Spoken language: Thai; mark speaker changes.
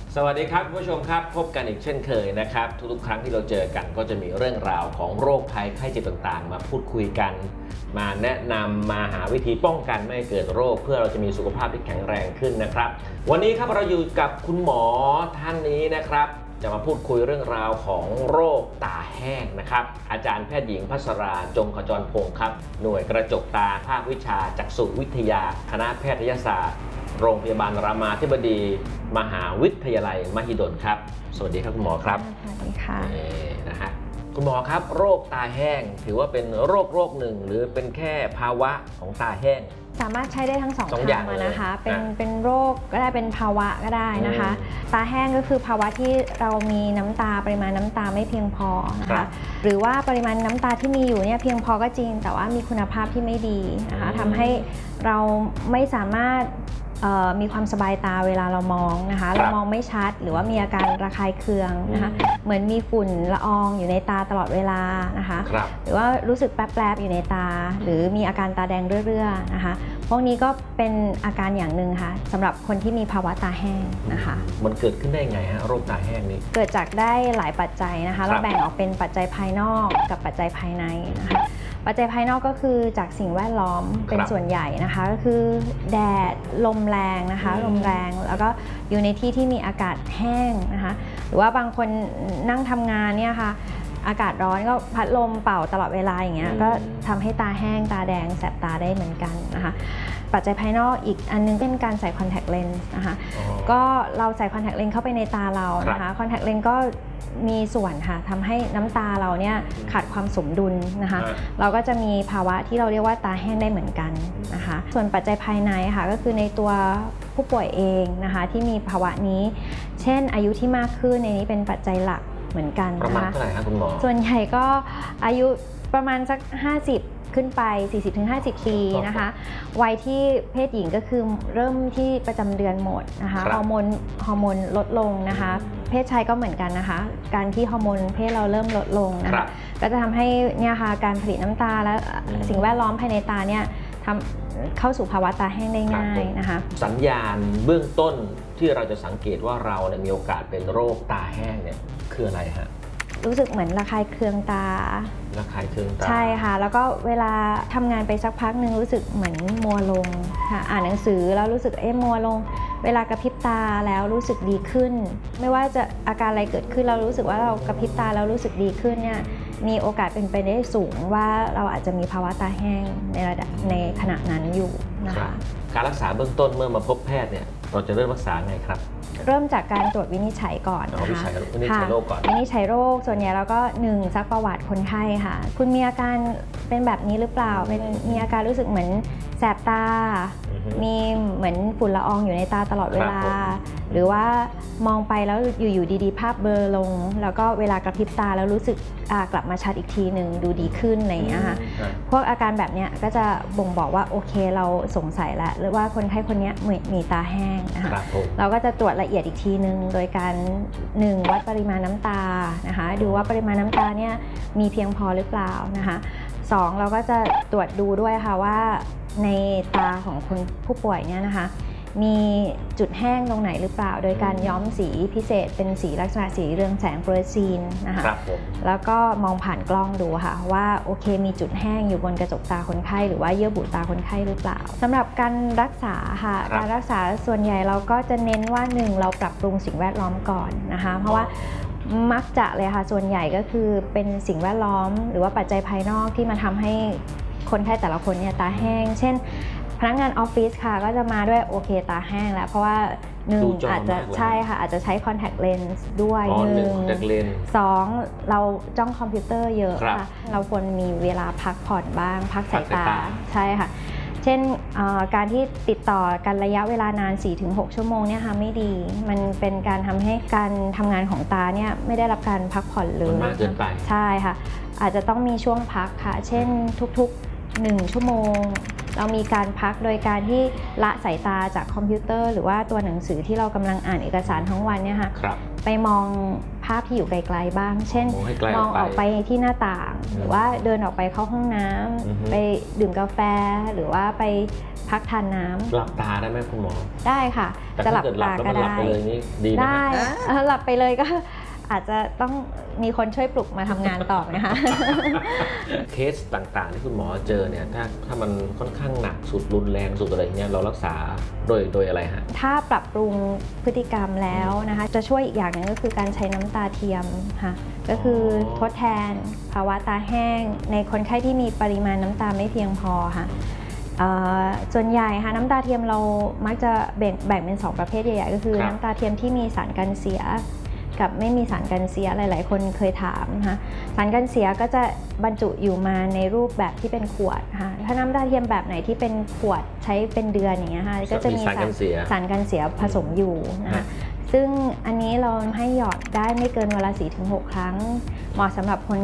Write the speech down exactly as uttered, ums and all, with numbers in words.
Speaker 1: สวัสดีครับผู้ชมครับพบกันอีกเช่นเคยนะครับทุกๆครั้งที่เราเจอกันก็จะมีเรื่องราวของโรคภัยไข้เจ็บต่างๆมาพูดคุยกันมาแนะนำมาหาวิธีป้องกันไม่ให้เกิดโรคเพื่อเราจะมีสุขภาพที่แข็งแรงขึ้นนะครับวันนี้ครับเราอยู่กับคุณหมอท่านนี้นะครับจะมาพูดคุยเรื่องราวของโรคตาแห้งนะครับอาจารย์แพทย์หญิงภัสราจงขจรพงศ์ครับหน่วยกระจกตาภาควิชาจักษุวิทยาคณะแพทยศาสตร์โรงพยาบาลรามาธิบดีมหาวิทยาลัยมหิดลครับสวัสดีครับคุณหมอครับ
Speaker 2: สวัสดีค่ะ
Speaker 1: นะฮะคุณหมอครับโรคตาแห้งถือว่าเป็นโรคโรคหนึ่งหรือเป็นแค่ภาวะของตาแห้ง
Speaker 2: สามารถใช้ได้ทั้งสอง
Speaker 1: อย่าง
Speaker 2: นะคะเป็นเป็นโรคก็ได้เป็นภาวะก็ได้นะคะตาแห้งก็คือภาวะที่เรามีน้ำตาปริมาณน้ำตาไม่เพียงพอนะคะหรือว่าปริมาณน้ำตาที่มีอยู่เนี่ยเพียงพอก็จริงแต่ว่ามีคุณภาพที่ไม่ดีนะคะทำให้เราไม่สามารถมีความสบายตาเวลาเรามองนะคะเรามองไม่ชัดหรือว่ามีอาการระคายเคืองนะคะเหมือนมีฝุ่นละอองอยู่ในตาตลอดเวลานะคะหรือว่ารู้สึกแป๊บๆอยู่ในตาหรือมีอาการตาแดงเรื่อยๆนะคะพวกนี้ก็เป็นอาการอย่างหนึ่งค่ะสำหรับคนที่มีภาวะตาแห้งนะคะ
Speaker 1: มันเกิดขึ้นได้ไงฮะโรคตาแห้งนี้
Speaker 2: เกิดจากได้หลายปัจจัยนะคะเราแบ่งออกเป็นปัจจัยภายนอกกับปัจจัยภายในนะคะปัจจัยภายนอกก็คือจากสิ่งแวดล้อมเป็นส่วนใหญ่นะคะก็คือแดดลมแรงนะคะลมแรงแล้วก็อยู่ในที่ที่มีอากาศแห้งนะคะหรือว่าบางคนนั่งทำงานเนี่ยค่ะอากาศร้อนก็พัดลมเป่าตลอดเวลาอย่างเงี้ยก็ทำให้ตาแห้งตาแดงแสบตาได้เหมือนกันนะคะปัจจัยภายนอกอีกอันนึงเป็นการใส่คอนแทคเลนส์นะคะก็เราใส่คอนแทคเลนส์เข้าไปในตาเรานะคะคอนแทคเลนส์ก็มีส่วนค่ะทำให้น้ำตาเราเนี่ยขาดความสมดุลนะคะเราก็จะมีภาวะที่เราเรียกว่าตาแห้งได้เหมือนกันนะคะส่วนปัจจัยภายในค่ะก็คือในตัวผู้ป่วยเองนะคะที่มีภาวะนี้เช่นอายุที่มากขึ้นในนี้เป็นปัจจัยหลักเหมือนกัน
Speaker 1: ประมาณเท่าไหร่คะคุณหมอ
Speaker 2: ส่วนใหญ่ก็อายุประมาณสักห้าสิบขึ้นไป สี่สิบถึงห้าสิบ ปีนะคะวัยที่เพศหญิงก็คือเริ่มที่ประจำเดือนหมดนะคะฮอร์โมนฮอร์โมนลดลงนะคะเพศชายก็เหมือนกันนะคะการที่ฮอร์โมนเพศเราเริ่มลดลงนะคะก็จะทำให้เนี่ยค่ะการผลิตน้ำตาและสิ่งแวดล้อมภายในตาเนี่ยทำเข้าสู่ภาวะตาแห้งได้ง่ายนะคะ
Speaker 1: สัญญาณเบื้องต้นที่เราจะสังเกตว่าเราเนี่ยมีโอกาสเป็นโรคตาแห้งเนี่ยคืออะไรฮะ
Speaker 2: รู้สึกเหมือนระคายเคืองตา
Speaker 1: ระคายเคืองตา
Speaker 2: ใช่ค่ะแล้วก็เวลาทำงานไปสักพักหนึ่งรู้สึกเหมือนมัวลงค่ะอ่านหนังสือแล้วรู้สึกเอ๊ะมัวลงเวลากระพริบตาแล้วรู้สึกดีขึ้นไม่ว่าจะอาการอะไรเกิดขึ้นเรารู้สึกว่าเรากระพริบตาแล้วรู้สึกดีขึ้นเนี่ยมีโอกาสเป็นไปได้สูงว่าเราอาจจะมีภาวะตาแห้งในระดับในขณะนั้นอยู่นะคะ
Speaker 1: การรักษาเบื้องต้นเมื่อมาพบแพทย์เนี่ยเราจะเริ่มรักษาไงครับ
Speaker 2: เริ่มจากการตรวจวินิจฉัยก่อนนะคะ
Speaker 1: วินิจฉัยโรคก่อน
Speaker 2: วินิจฉัยโรคส่วนใหญ่เราก็หนึ่งซักประวัติคนไข้ค่ะคุณมีอาการเป็นแบบนี้หรือเปล่าเป็นมีอาการรู้สึกเหมือนแสบตามีเหมือนฝุ่นละอองอยู่ในตาตลอดเวลาหรือว่ามองไปแล้วอยู่ๆดีๆภาพเบลอลงแล้วก็เวลากระพริบตาแล้วรู้สึกกลับมาชัดอีกทีหนึ่งดูดีขึ้นอะไรอย่างเงี้ยค่ะพวกอาการแบบนี้ก็จะบ่งบอกว่าโอเคเราสงสัยแล้วหรือว่าคนไข้คนนี้มีตาแห้งนะคะเราก็จะตรวจละเอียดอีกทีหนึ่งโดยการหนึ่งวัดปริมาณน้ำตานะคะดูว่าปริมาณน้ำตาเนี่ยมีเพียงพอหรือเปล่านะคะสองเราก็จะตรวจดูด้วยค่ะว่าในตาของคนผู้ป่วยเนี่ยนะคะมีจุดแห้งตรงไหนหรือเปล่าโดยการย้อมสีพิเศษเป็นสีลักษณะสีเรืองแสงฟลูออเรสซีนนะคะแล้วก็มองผ่านกล้องดูค่ะว่าโอเคมีจุดแห้งอยู่บนกระจกตาคนไข้หรือว่าเยื่อบุตาคนไข้หรือเปล่าสำหรับการรักษาค่ะการรักษาส่วนใหญ่เราก็จะเน้นว่าหนึ่งเราปรับปรุงสิ่งแวดล้อมก่อนนะคะเพราะว่ามักจะเลยค่ะส่วนใหญ่ก็คือเป็นสิ่งแวดล้อมหรือว่าปัจจัยภายนอกที่มาทำให้คนไข้แต่ละคนเนี่ยตาแห้งเช่นพนักงานออฟฟิศค่ะก็จะมาด้วยโอเคตาแห้งแล้วเพราะว่าหนึ่งอาจจะใช่ค่ะอาจจะใช้คอนแทคเลนส์ด้วยหนึ่งสองเราจ้องคอมพิวเตอร์เยอะค่ะเราควรมีเวลาพักผ่อนบ้างพักสายตาใช่ค่ะเช่นการที่ติดต่อกันระยะเวลานาน สี่ถึงหก ชั่วโมงเนี่ยค่ะไม่ดีมันเป็นการทำให้การทำงานของตาเนี่ยไม่ได้รับการพักผ่อนเลย
Speaker 1: มากเกินไป
Speaker 2: ใช่ค่ะอาจจะต้องมีช่วงพักค่ะเช่นทุกๆหนึ่งชั่วโมงเรามีการพักโดยการที่ละสายตาจากคอมพิวเตอร์หรือว่าตัวหนังสือที่เรากำลังอ่านเอกสารทั้งวันเนี่ยค่ะไปมองภาพที่อยู่ไกลๆบ้างเช่นมองออกไปที่หน้าต่างหรือว่าเดินออกไปเข้าห้องน้ำไปดื่มกาแฟหรือว่าไปพักทานน้ำ
Speaker 1: หลับตาได้ไหมคุณหมอ
Speaker 2: ได้ค่ะจะหลับตาก็ได้ได้หลับไปเลยก็อาจจะต้องมีคนช่วยปลุกมาทำงานต่อนะคะ
Speaker 1: เคสต่างๆที่คุณหมอเจอเนี่ยถ้าถ้ามันค่อนข้างหนักสุดรุนแรงสุดอะไรเงี้ยเรารักษาโดยโดยอะไรฮะ
Speaker 2: ถ้าปรับปรุงพฤติกรรมแล้วนะคะจะช่วยอีกอย่างหนึ่งก็คือการใช้น้ำตาเทียมค่ะก็คือทดแทนภาวะตาแห้งในคนไข้ที่มีปริมาณน้ำตาไม่เพียงพอค่ะส่วนใหญ่ค่ะน้ำตาเทียมเรามักจะแบ่งแบ่งเป็นสองประเภทใหญ่ๆก็คือน้ำตาเทียมที่มีสารกันเสียกับไม่มีสารกันเสียหลายๆคนเคยถามนะคะสารกันเสียก็จะบรรจุอยู่มาในรูปแบบที่เป็นขวดค่ะถ้าน้ำตาเทียมแบบไหนที่เป็นขวดใช้เป็นเดือนอย่างเงี้ยค่ะก็จะมีสารกันเสียสารกันเสียผสมอยู่นะคะซึ่งอันนี้เราให้หยอดได้ไม่เกินวันละ สี่ถึงหก ครั้งเหมาะสำหรับคน